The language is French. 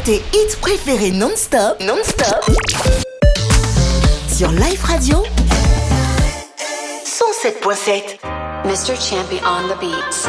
tes hits préférés non-stop, sur Life Radio 107.7. Mr. Champion on the beats.